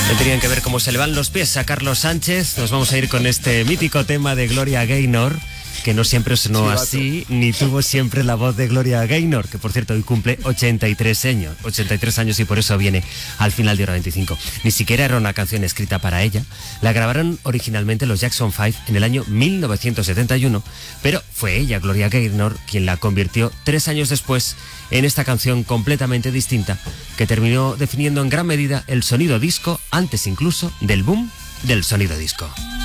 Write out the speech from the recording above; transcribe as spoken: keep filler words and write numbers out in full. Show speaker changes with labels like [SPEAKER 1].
[SPEAKER 1] Tendrían que ver cómo se le van los pies a Carlos Sánchez. Nos vamos a ir con este mítico tema de Gloria Gaynor, que no siempre sonó
[SPEAKER 2] Chivato.
[SPEAKER 1] así, ni tuvo siempre la voz de Gloria Gaynor, que por cierto hoy cumple ochenta y tres años, ochenta y tres años y por eso viene al final de Hora veinticinco. Ni siquiera era una canción escrita para ella. La grabaron originalmente los Jackson Five en el año mil novecientos setenta y uno, pero fue ella, Gloria Gaynor, quien la convirtió tres años después en esta canción completamente distinta, que terminó definiendo en gran medida el sonido disco, antes incluso del boom del sonido disco.